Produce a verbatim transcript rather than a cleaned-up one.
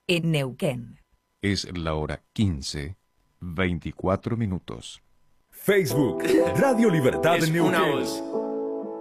en Neuquén. Es la hora quince, veinticuatro minutos. Facebook, Radio Libertad Es Neuquén. una voz.